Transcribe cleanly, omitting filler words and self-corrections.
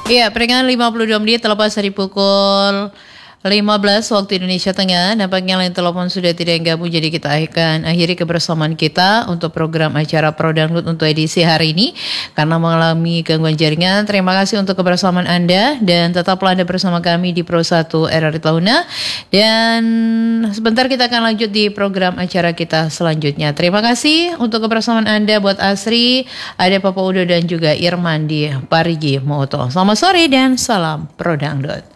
Iya, peringatan 52 menit terlepas dari pukul 15 waktu Indonesia Tengah. Nampaknya line telepon sudah tidak gabung, jadi kita akan akhiri kebersamaan kita untuk program acara Pro Dangdut untuk edisi hari ini karena mengalami gangguan jaringan. Terima kasih untuk kebersamaan Anda dan tetaplah Anda bersama kami di Pro 1 RRI Tahuna. Dan sebentar kita akan lanjut di program acara kita selanjutnya. Terima kasih untuk kebersamaan Anda buat Asri, ada Papa Udo dan juga Irman di Parigi Moto. Selamat sore dan salam Pro Dangdut.